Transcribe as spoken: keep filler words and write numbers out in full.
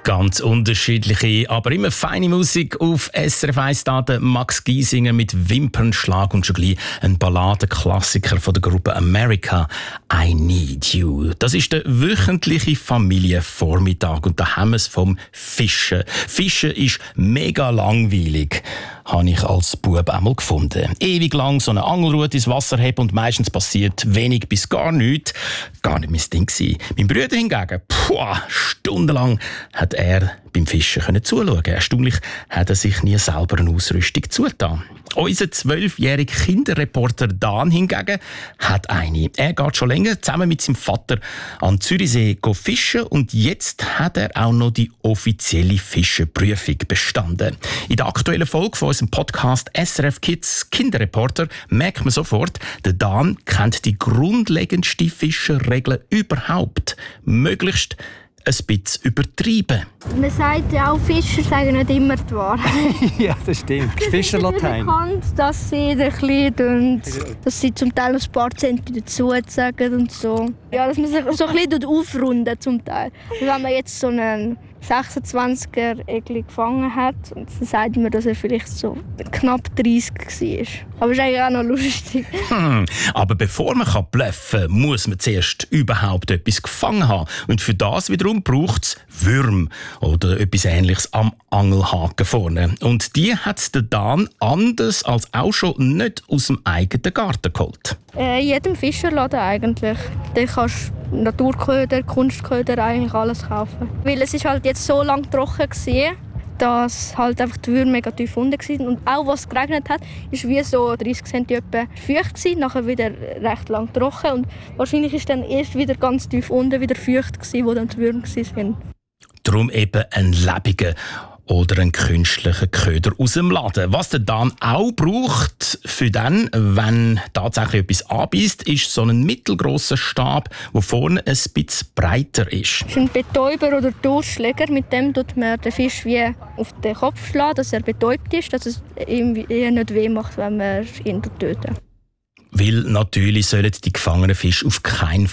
Ganz unterschiedliche, aber immer feine Musik auf S R F eins Daten. Max Giesinger mit Wimpernschlag und schon gleich ein Balladenklassiker von der Gruppe America, I Need You. Das ist der wöchentliche Familienvormittag und da haben wir es vom Fischen. Fischen ist mega langweilig, habe ich als Bub einmal gefunden. Ewig lang so eine Angelrute ins Wasser haben und meistens passiert wenig bis gar nichts. Gar nicht mein Ding gewesen. Mein Bruder hingegen, puh, stundenlang hat er beim Fischen können zuschauen. Erstaunlich hat er sich nie selber eine Ausrüstung zugetan. Unser zwölfjähriger Kinderreporter Dan hingegen hat eine. Er geht schon länger zusammen mit seinem Vater an Zürichsee fischen und jetzt hat er auch noch die offizielle Fischenprüfung bestanden. In der aktuellen Folge von unserem Podcast S R F Kids Kinderreporter merkt man sofort, der Dan kennt die grundlegendste Fischerregel überhaupt. Möglichst ein bisschen übertrieben. Man sagt ja auch, Fischer sagen nicht immer die Wahrheit. Ja, das stimmt. Fischerlatein. Bekannt, dass sie ein bisschen, dass sie zum Teil ein paar Zentimeter dazu sagen und so. Ja, dass man sich so ein bisschen aufrunden zum Teil. Und wenn man jetzt so einen sechsundzwanziger Egli gefangen hat, dann sagt man, dass er vielleicht so knapp dreißig war. Aber das ist eigentlich auch noch lustig. Hm, aber bevor man bluffen kann, muss man zuerst überhaupt etwas gefangen haben. Und für das wiederum braucht es Würm oder etwas Ähnliches am Angelhaken vorne. Und die hat der Dan anders als auch schon nicht aus dem eigenen Garten geholt. Äh, in jedem Fischerladen eigentlich. Da kannst du Naturköder, Kunstköder, eigentlich alles kaufen. Weil es ist halt jetzt so lange trocken war, dass halt einfach die Würmer mega tief unten waren. Und auch was es geregnet hat, war wie so dreißig Zentimeter feucht gewesen, nachher wieder recht lang trocken. Und wahrscheinlich ist dann erst wieder ganz tief unten wieder feucht gewesen, wo dann die Würmer waren. Darum eben ein lebiger oder einen künstlichen Köder aus dem Laden. Was der Dan auch braucht, für dann, wenn tatsächlich etwas anbeißt, ist so ein mittelgrosser Stab, der vorne ein bisschen breiter ist. Das ist ein Betäuber oder Durchschläger. Mit dem tut man den Fisch wie auf den Kopf schlagen, dass er betäubt ist, dass es ihm eher nicht weh macht, wenn man ihn tötet. Weil natürlich sollen die gefangenen Fische auf keinen